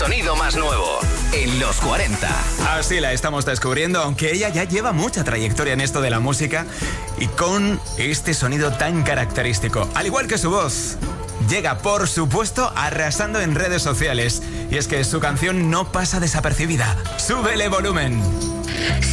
sonido más nuevo en los 40. Así la estamos descubriendo, aunque ella ya lleva mucha trayectoria en esto de la música y con este sonido tan característico. Al igual que su voz, llega, por supuesto, arrasando en redes sociales. Y es que su canción no pasa desapercibida. ¡Súbele volumen!